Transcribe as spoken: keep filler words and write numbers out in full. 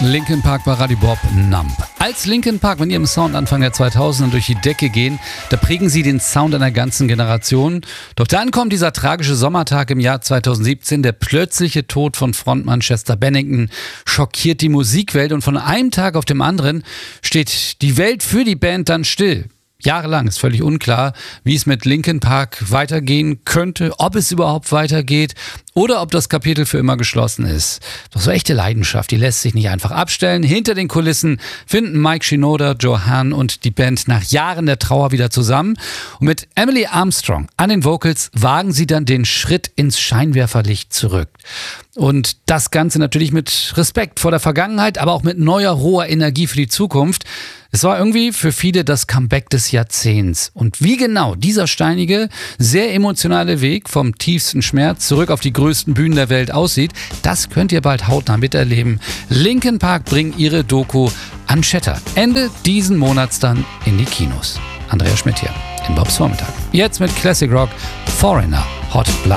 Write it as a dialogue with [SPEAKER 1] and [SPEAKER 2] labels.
[SPEAKER 1] Linkin Park bei Radio Bob Numb. Als Linkin Park mit ihrem Sound Anfang der zweitausender durch die Decke gehen, da prägen sie den Sound einer ganzen Generation. Doch dann kommt dieser tragische Sommertag im Jahr zweitausendsiebzehn. Der plötzliche Tod von Frontmann Chester Bennington schockiert die Musikwelt und von einem Tag auf den anderen steht die Welt für die Band dann still. Jahrelang ist völlig unklar, wie es mit Linkin Park weitergehen könnte, ob es überhaupt weitergeht oder ob das Kapitel für immer geschlossen ist. Doch so echte Leidenschaft, die lässt sich nicht einfach abstellen. Hinter den Kulissen finden Mike Shinoda, Joe Hahn und die Band nach Jahren der Trauer wieder zusammen. Und mit Emily Armstrong an den Vocals wagen sie dann den Schritt ins Scheinwerferlicht zurück. Und das Ganze natürlich mit Respekt vor der Vergangenheit, aber auch mit neuer, roher Energie für die Zukunft. Es war irgendwie für viele das Comeback des Jahrzehnts. Und wie genau dieser steinige, sehr emotionale Weg vom tiefsten Schmerz zurück auf die größten Bühnen der Welt aussieht, das könnt ihr bald hautnah miterleben. Linkin Park bringen ihre Doku Unchatter Ende diesen Monats dann in die Kinos. Andrea Schmidt hier in Bobs Vormittag. Jetzt mit Classic Rock, Foreigner, Hot Blood.